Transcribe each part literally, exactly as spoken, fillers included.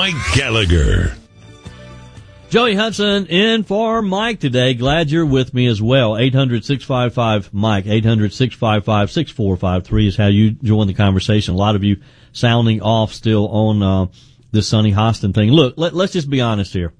Mike Gallagher. Joey Hudson in for Mike today. Glad you're with me as well. eight hundred, six five five, Mike. eight hundred, six five five, six four five three is how you join the conversation. A lot of you sounding off still on uh, this Sunny Hostin thing. Look, let, let's just be honest here.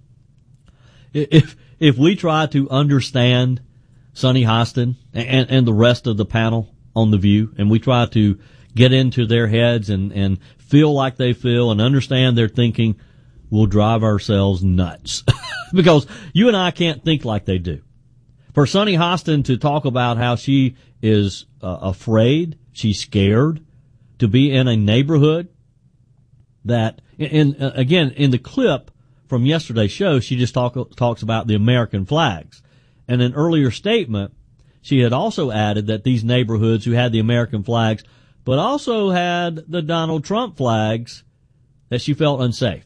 If if we try to understand Sunny Hostin and, and the rest of the panel on The View, and we try to get into their heads and, and feel like they feel and understand their thinking, we'll drive ourselves nuts. Because you and I can't think like they do. For Sunny Hostin to talk about how she is uh, afraid, she's scared to be in a neighborhood that, in, uh, again, in the clip from yesterday's show, she just talk, talks about the American flags. In an earlier statement, she had also added that these neighborhoods who had the American flags, but also had the Donald Trump flags, that she felt unsafe.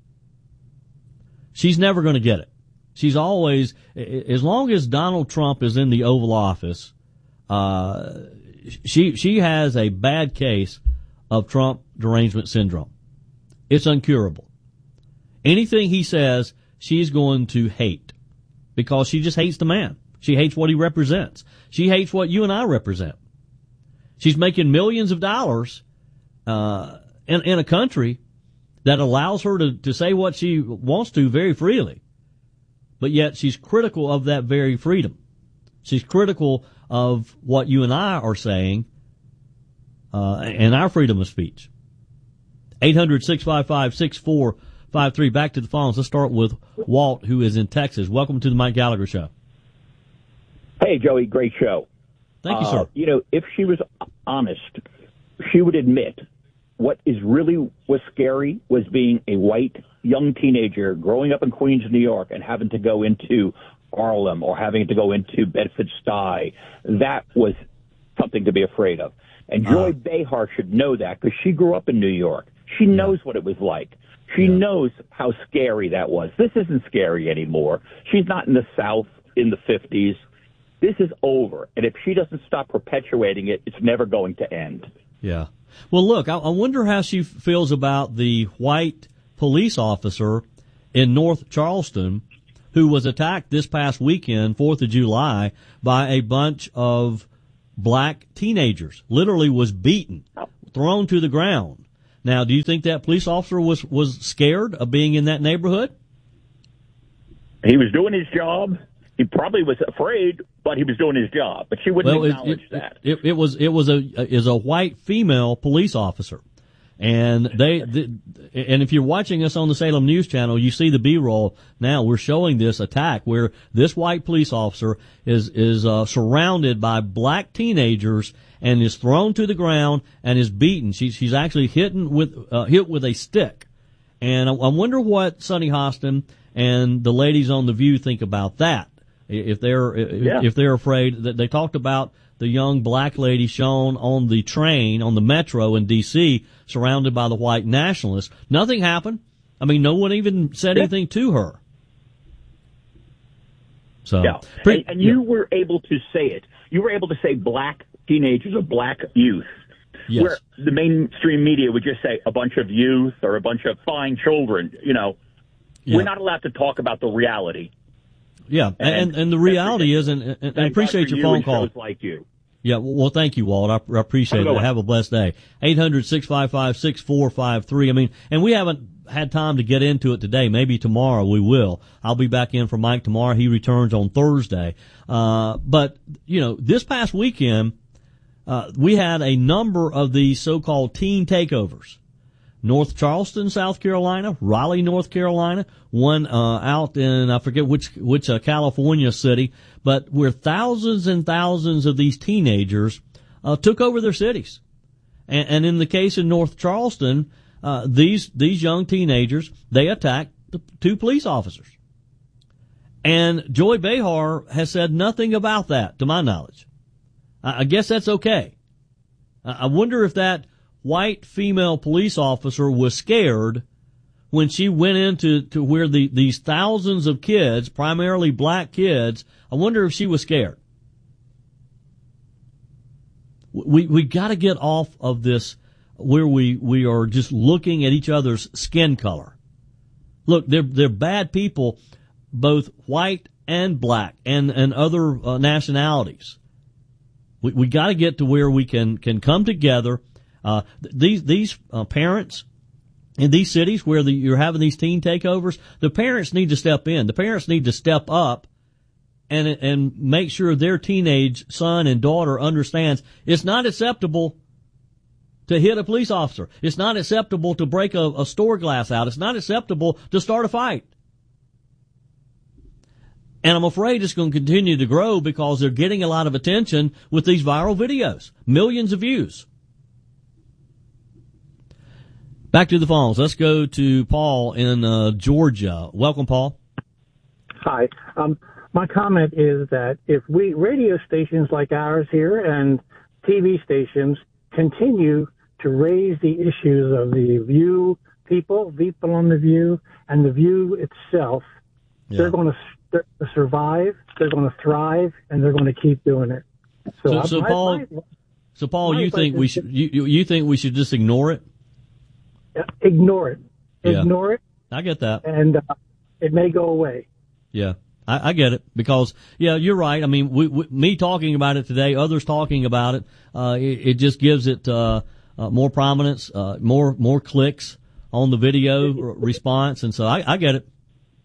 She's never going to get it. She's always, as long as Donald Trump is in the Oval Office, uh, she, she has a bad case of Trump derangement syndrome. It's incurable. Anything he says, she's going to hate because she just hates the man. She hates what he represents. She hates what you and I represent. She's making millions of dollars, uh, in, in a country that allows her to, to say what she wants to very freely. But yet she's critical of that very freedom. She's critical of what you and I are saying, uh, and our freedom of speech. eight hundred, six five five, six four five three. Back to the phones. Let's start with Walt, who is in Texas. Welcome to the Mike Gallagher Show. Hey, Joey, great show. Thank you, uh, sir. You know, if she was honest, she would admit what is really was scary was being a white young teenager growing up in Queens, New York, and having to go into Harlem or having to go into Bedford-Stuy. That was something to be afraid of. And Joy uh, Behar should know that because she grew up in New York. She knows what it was like. She yeah. knows how scary that was. This isn't scary anymore. She's not in the South in the fifties. This is over. And if she doesn't stop perpetuating it, it's never going to end. Yeah. Well, look, I, I wonder how she feels about the white police officer in North Charleston who was attacked this past weekend, fourth of July, by a bunch of black teenagers. Literally was beaten, thrown to the ground. Now, do you think that police officer was, was scared of being in that neighborhood? He was doing his job. He probably was afraid, but he was doing his job. But she wouldn't well, acknowledge it, it, that. It, it was it was a is a white female police officer, and they the, and if you're watching us on the Salem News Channel, you see the B-roll. Now we're showing this attack where this white police officer is is uh, surrounded by black teenagers and is thrown to the ground and is beaten. She's she's actually hit with uh, hit with a stick, and I, I wonder what Sunny Hostin and the ladies on The View think about that. If they're yeah. if they're afraid that they talked about the young black lady shown on the train on the metro in D C surrounded by the white nationalists. Nothing happened. I mean, no one even said yeah. anything to her. So, yeah. pretty, and, and you yeah. were able to say it. You were able to say black teenagers or black youth. Yes. Where the mainstream media would just say a bunch of youth or a bunch of fine children. You know, yeah. we're not allowed to talk about the reality. Yeah, and and, and the reality is, and, and, and I appreciate your you phone call. Like you. Yeah, well, thank you, Walt. I, I appreciate it. Have a blessed day. eight hundred, six five five, six four five three. I mean, and we haven't had time to get into it today. Maybe tomorrow we will. I'll be back in for Mike tomorrow. He returns on Thursday. Uh, but, you know, this past weekend, uh, we had a number of these so-called teen takeovers. North Charleston, South Carolina, Raleigh, North Carolina, one uh, out in, I forget which which uh, California city, but where thousands and thousands of these teenagers uh, took over their cities. And, and in the case of North Charleston, uh, these these young teenagers, they attacked the two police officers. And Joy Behar has said nothing about that, to my knowledge. I, I guess that's okay. I, I wonder if that white female police officer was scared when she went into to where the these thousands of kids, primarily black kids, I wonder if she was scared. We we got to get off of this where we we are just looking at each other's skin color. Look, they're, they're bad people, both white and black and, and other uh, nationalities. We, we gotta get to where we can, can come together. Uh, these, these, uh, parents in these cities where the, you're having these teen takeovers, the parents need to step in. The parents need to step up and, and make sure their teenage son and daughter understands it's not acceptable to hit a police officer. It's not acceptable to break a, a store glass out. It's not acceptable to start a fight. And I'm afraid it's going to continue to grow because they're getting a lot of attention with these viral videos. Millions of views. Back to the phones. Let's go to Paul in uh, Georgia. Welcome, Paul. Hi. Um, my comment is that if we, radio stations like ours here and T V stations continue to raise the issues of the View people, people on the View, and the View itself, yeah. they're going to survive, they're going to thrive, and they're going to keep doing it. So, so, so my, Paul, my, so Paul, you think we should you you think we should just ignore it? Ignore it, ignore yeah. it. I get that, and uh, it may go away. Yeah, I, I get it because yeah, you're right. I mean, we, we, me talking about it today, others talking about it, uh, it, it just gives it uh, uh, more prominence, uh, more more clicks on the video response, and so I, I get it.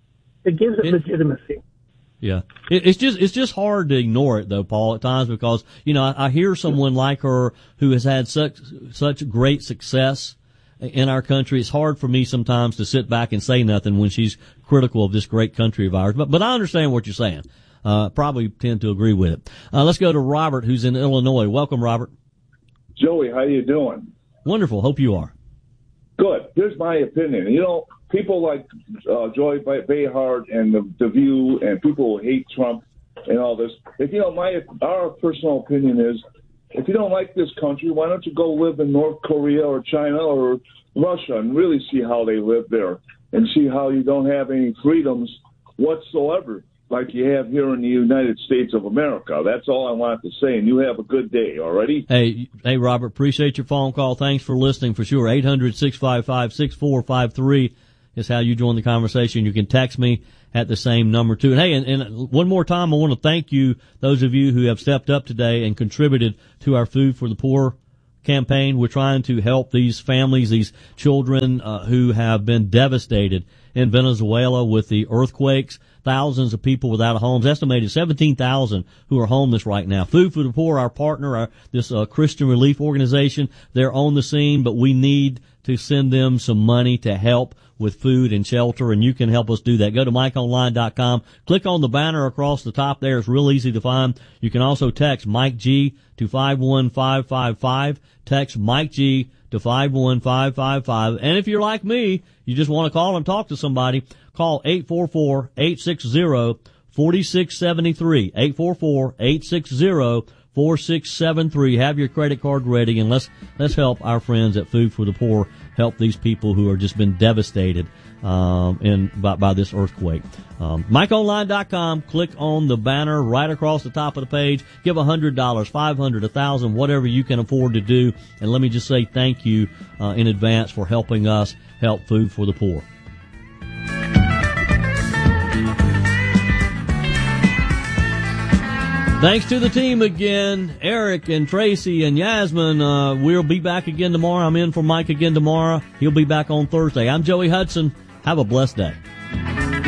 It gives it, it legitimacy. Yeah, it, it's just it's just hard to ignore it though, Paul, at times because you know I, I hear someone like her who has had such such great success in our country. It's hard for me sometimes to sit back and say nothing when she's critical of this great country of ours. But but I understand what you're saying. Uh, probably tend to agree with it. Uh, let's go to Robert, who's in Illinois. Welcome, Robert. Joey, how you doing? Wonderful. Hope you are. Good. Here's my opinion. You know, people like uh, Joy Behar and the, the View and people who hate Trump and all this. If you know, my our personal opinion is, if you don't like this country, why don't you go live in North Korea or China or Russia and really see how they live there and see how you don't have any freedoms whatsoever like you have here in the United States of America. That's all I want to say, and you have a good day, already? Hey, hey, Robert, appreciate your phone call. Thanks for listening for sure. eight hundred, six five five, six four five three is how you join the conversation. You can text me at the same number, too. And, hey, and, and one more time, I want to thank you, those of you who have stepped up today and contributed to our Food for the Poor campaign. We're trying to help these families, these children uh, who have been devastated in Venezuela with the earthquakes. Thousands of people without homes, estimated seventeen thousand who are homeless right now. Food for the Poor, our partner, our, this uh, Christian relief organization, they're on the scene, but we need to send them some money to help with food and shelter, and you can help us do that. Go to mike online dot com. Click on the banner across the top there. It's real easy to find. You can also text Mike G to five one five five five. Text Mike G to five one five five five. And if you're like me, you just want to call and talk to somebody, call eight four four, eight six zero, four six seven three. eight four four, eight six zero, four six seven three. Have your credit card ready, and let's let's help our friends at Food for the Poor help these people who are just been devastated um, in by, by this earthquake. Um, mike online dot com. Click on the banner right across the top of the page. Give one hundred dollars, five hundred dollars, one thousand dollars, whatever you can afford to do. And let me just say thank you uh, in advance for helping us help Food for the Poor. Thanks to the team again, Eric and Tracy and Yasmin. Uh, we'll be back again tomorrow. I'm in for Mike again tomorrow. He'll be back on Thursday. I'm Joey Hudson. Have a blessed day.